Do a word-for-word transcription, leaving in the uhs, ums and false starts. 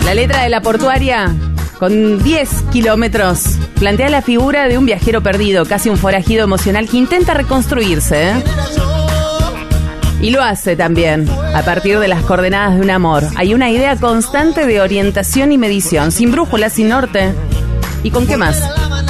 La letra de La Portuaria, con diez kilómetros, plantea la figura de un viajero perdido, casi un forajido emocional que intenta reconstruirse, ¿eh? Y lo hace también, a partir de las coordenadas de un amor. Hay una idea constante de orientación y medición, sin brújula, sin norte. ¿Y con qué más?